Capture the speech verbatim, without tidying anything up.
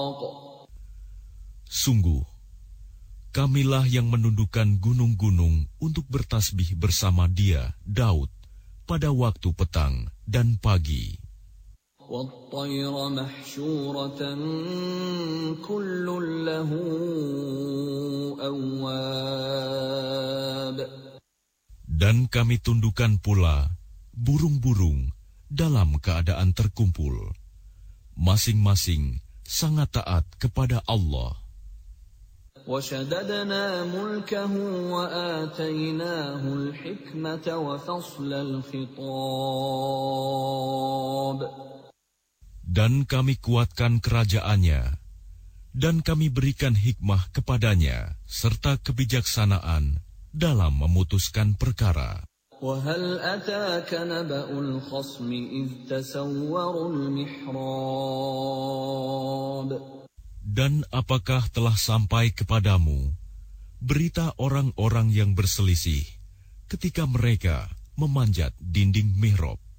Sungguh, Kamilah yang menundukkan gunung-gunung untuk bertasbih bersama dia, Daud, pada waktu petang dan pagi. وَالطَّيْرَ مَحْشُورَةً كُلٌّ لَّهُ أَوَّابٌ. Dan kami tundukkan pula burung-burung dalam keadaan terkumpul, masing-masing sangat taat kepada Allah. وَشَدَدْنَا مُلْكَهُ وَآتَيْنَاهُ الْحِكْمَةَ وَفَصْلَ الْخِطَابِ. Dan kami kuatkan kerajaannya, dan kami berikan hikmah kepadanya, serta kebijaksanaan dalam memutuskan perkara. وَهَلْ أَتَاكَ نَبَأُ الْخَصْمِ إِذْ تَسَوَّرُوا الْمِحْرَابَ. Dan apakah telah sampai kepadamu berita orang-orang yang berselisih ketika mereka memanjat dinding mihrab?